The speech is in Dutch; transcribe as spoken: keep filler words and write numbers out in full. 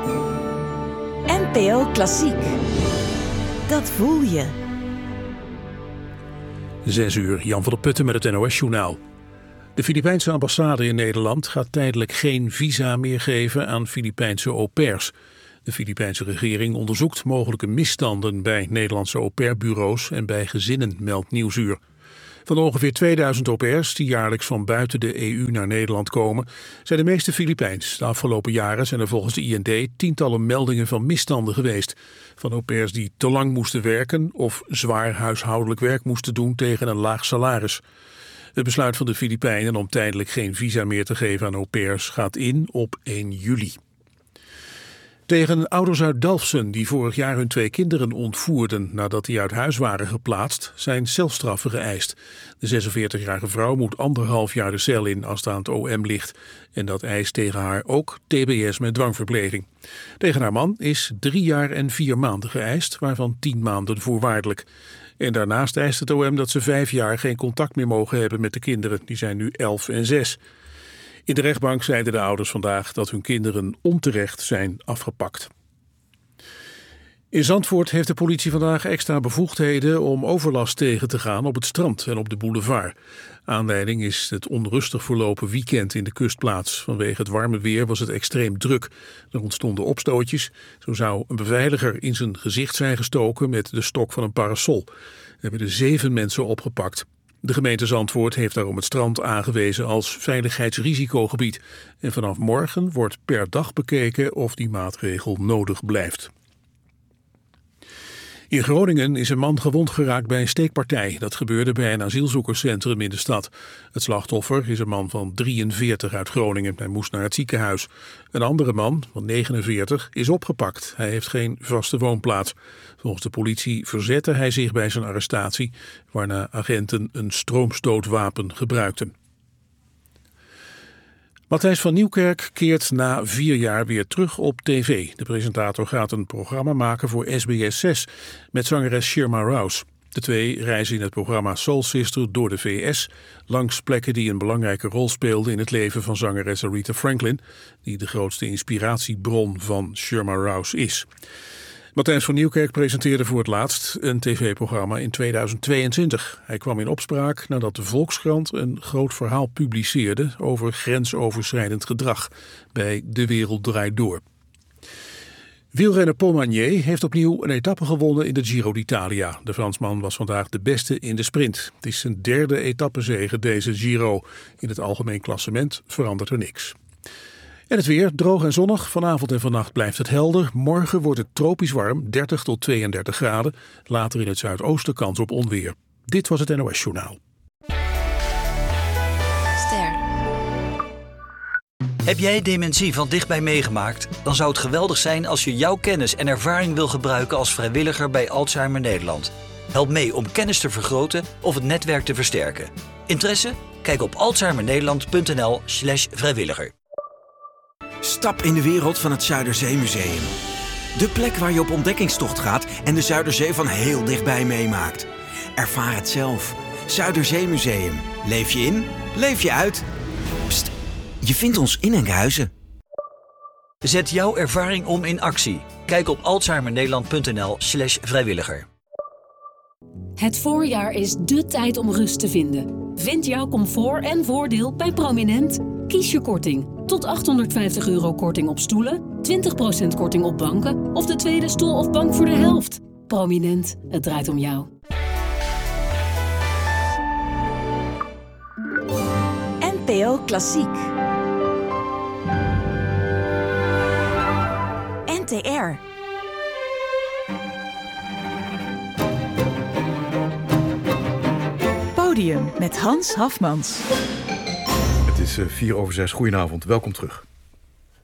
N P O Klassiek. Dat voel je. Zes uur, Jan van der Putten met het N O S-journaal. De Filipijnse ambassade in Nederland gaat tijdelijk geen visa meer geven aan Filipijnse au pairs. De Filipijnse regering onderzoekt mogelijke misstanden bij Nederlandse au pair-bureaus en bij gezinnen, meldt Nieuwsuur. Van de ongeveer tweeduizend au pairs die jaarlijks van buiten de E U naar Nederland komen, zijn de meeste Filipijns. De afgelopen jaren zijn er volgens de I N D tientallen meldingen van misstanden geweest. Van au pairs die te lang moesten werken of zwaar huishoudelijk werk moesten doen tegen een laag salaris. Het besluit van de Filipijnen om tijdelijk geen visa meer te geven aan au pairs gaat in op één juli. Tegen ouders uit Dalfsen die vorig jaar hun twee kinderen ontvoerden nadat die uit huis waren geplaatst, zijn celstraffen geëist. De zesenveertigjarige vrouw moet anderhalf jaar de cel in als het aan het O M ligt. En dat eist tegen haar ook T B S met dwangverpleging. Tegen haar man is drie jaar en vier maanden geëist, waarvan tien maanden voorwaardelijk. En daarnaast eist het O M dat ze vijf jaar geen contact meer mogen hebben met de kinderen. Die zijn nu elf en zes. In de rechtbank zeiden de ouders vandaag dat hun kinderen onterecht zijn afgepakt. In Zandvoort heeft de politie vandaag extra bevoegdheden om overlast tegen te gaan op het strand en op de boulevard. Aanleiding is het onrustig verlopen weekend in de kustplaats. Vanwege het warme weer was het extreem druk. Er ontstonden opstootjes. Zo zou een beveiliger in zijn gezicht zijn gestoken met de stok van een parasol. Er hebben er zeven mensen opgepakt. De gemeente Zandvoort heeft daarom het strand aangewezen als veiligheidsrisicogebied. En vanaf morgen wordt per dag bekeken of die maatregel nodig blijft. In Groningen is een man gewond geraakt bij een steekpartij. Dat gebeurde bij een asielzoekerscentrum in de stad. Het slachtoffer is een man van drieënveertig uit Groningen. Hij moest naar het ziekenhuis. Een andere man van negenenveertig is opgepakt. Hij heeft geen vaste woonplaats. Volgens de politie verzette hij zich bij zijn arrestatie, waarna agenten een stroomstootwapen gebruikten. Matthijs van Nieuwkerk keert na vier jaar weer terug op tv. De presentator gaat een programma maken voor S B S zes met zangeres Shirma Rouse. De twee reizen in het programma Soul Sister door de V S, langs plekken die een belangrijke rol speelden in het leven van zangeres Aretha Franklin, die de grootste inspiratiebron van Shirma Rouse is. Matthijs van Nieuwkerk presenteerde voor het laatst een tv-programma in tweeduizend tweeëntwintig. Hij kwam in opspraak nadat de Volkskrant een groot verhaal publiceerde over grensoverschrijdend gedrag bij De Wereld Draait Door. Wielrenner Paul Magnier heeft opnieuw een etappe gewonnen in de Giro d'Italia. De Fransman was vandaag de beste in de sprint. Het is zijn derde etappezege deze Giro. In het algemeen klassement verandert er niks. En het weer, droog en zonnig. Vanavond en vannacht blijft het helder. Morgen wordt het tropisch warm, dertig tot tweeëndertig graden. Later in het zuidoosten kans op onweer. Dit was het N O S-journaal. Ster. Heb jij dementie van dichtbij meegemaakt? Dan zou het geweldig zijn als je jouw kennis en ervaring wil gebruiken als vrijwilliger bij Alzheimer Nederland. Help mee om kennis te vergroten of het netwerk te versterken. Interesse? Kijk op alzheimernederland.nl slash vrijwilliger. Stap in de wereld van het Zuiderzeemuseum. De plek waar je op ontdekkingstocht gaat en de Zuiderzee van heel dichtbij meemaakt. Ervaar het zelf. Zuiderzeemuseum. Leef je in, leef je uit. Pst, je vindt ons in Enkhuizen. Zet jouw ervaring om in actie. Kijk op alzheimernederland.nl slash vrijwilliger. Het voorjaar is dé tijd om rust te vinden. Vind jouw comfort en voordeel bij Prominent. Kies je korting. Tot achthonderdvijftig euro korting op stoelen, twintig procent korting op banken of de tweede stoel of bank voor de helft. Prominent, het draait om jou. N P O Klassiek. N T R. Podium met Hans Hafmans. Het is vier over zes. Goedenavond, welkom terug.